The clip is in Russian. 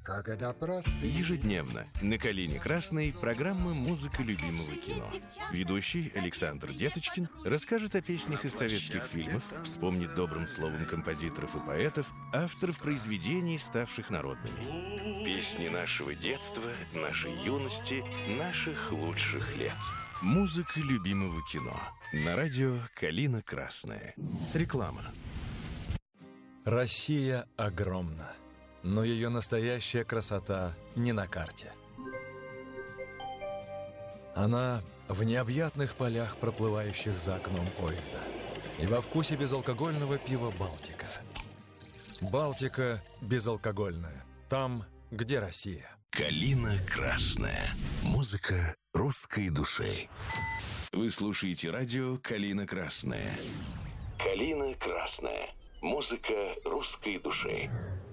Когда простые... Ежедневно на «Калине Красной» программа «Музыка любимого кино». Ведущий Александр Деточкин расскажет о песнях из советских фильмов, вспомнит добрым словом композиторов и поэтов, авторов произведений, ставших народными. Песни нашего детства, нашей юности, наших лучших лет. Музыка любимого кино. На радио «Калина Красная». Реклама. Россия огромна, но ее настоящая красота не на карте. Она в необъятных полях, проплывающих за окном поезда, и во вкусе безалкогольного пива «Балтика». «Балтика» безалкогольная. Там, где Россия. «Калина Красная». Музыка русской души. Вы слушаете радио «Калина Красная». «Калина Красная». Музыка русской души.